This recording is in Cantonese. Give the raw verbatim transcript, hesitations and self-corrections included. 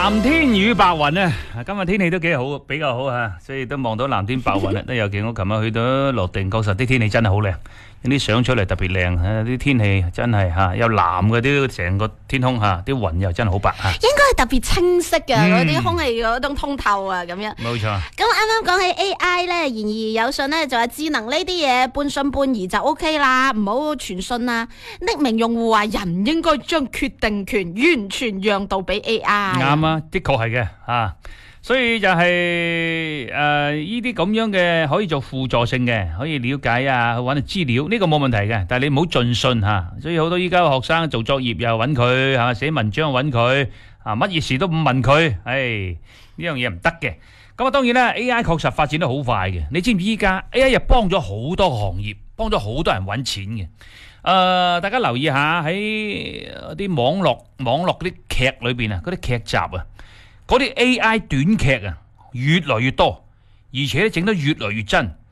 藍天與白雲啊！今日天氣都幾好，比較好啊，所以都望到藍天白雲啦。都尤其我琴日去到羅定，確實啲天氣真係好靚，有啲相出嚟特別靚啊！啲天氣真係嚇，有藍嘅啲成個天空嚇，啲雲又真係好白嚇。 應該係特別清晰嘅嗰啲空氣嗰種通透啊，咁樣。 冇錯。 咁啱啱講起 A I 咧，言而有信咧，就話智能呢啲嘢半信半疑就 O K 啦，唔好全信啦。匿名用戶話人應該將決定權完全讓到俾 A I。 啱啊，的確係嘅嚇，所以就係誒呢啲咁樣嘅可以做輔助性嘅，可以了解啊，去揾資料呢個冇問題嘅，但係你唔好盡信嚇。所以好多依家學生做作業又揾佢嚇，寫文章揾佢啊，乜嘢事都唔問佢，唉呢樣嘢唔得嘅。咁啊當然啦 ，A I 確實發展得好快嘅。你知唔知依家 A I 又幫咗好多行業，幫咗好多人揾錢嘅。誒、呃，大家留意下喺啲網絡網絡嗰啲劇裏邊啊，嗰啲劇集啊，嗰啲 A I 短劇啊，越來越多，而且整得越來越真。